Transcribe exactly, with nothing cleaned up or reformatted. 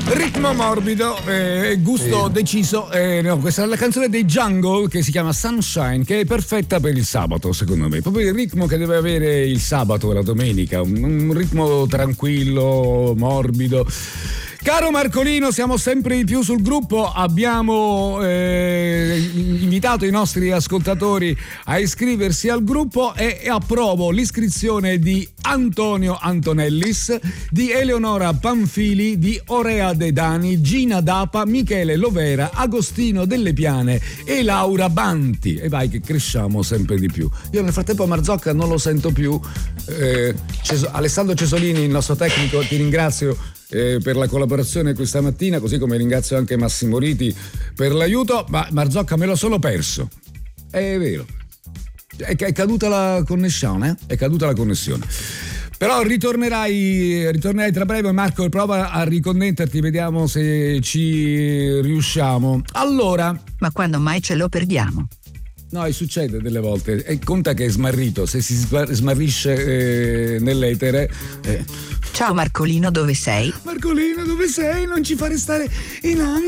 Ritmo morbido, eh, gusto sì. deciso. Eh, no, questa è la canzone dei Jungle che si chiama Sunshine, che è perfetta per il sabato, secondo me. Proprio il ritmo che deve avere il sabato e la domenica, un, un ritmo tranquillo, morbido. Caro Marcolino, siamo sempre di più sul gruppo, abbiamo eh, invitato i nostri ascoltatori a iscriversi al gruppo e, e approvo l'iscrizione di Antonio Antonellis, di Eleonora Panfili, di Orea De Dani, Gina Dapa, Michele Lovera, Agostino Delle Piane e Laura Banti. E vai che cresciamo sempre di più. Io nel frattempo Marzocca non lo sento più. eh, Ces- Alessandro Cesolini, il nostro tecnico, ti ringrazio Eh, per la collaborazione questa mattina, così come ringrazio anche Massimo Riti per l'aiuto, ma Marzocca me l'ho solo perso, è vero, è, è caduta la connessione, eh? è caduta la connessione. Però ritornerai, ritornerai tra breve. Marco, prova a riconnetterti, vediamo se ci riusciamo. Allora, ma quando mai ce lo perdiamo? No, succede delle volte, e conta che è smarrito, se si smarrisce eh, nell'etere. Eh. Ciao Marcolino, dove sei? Marcolino, dove sei? Non ci fare stare in ansia.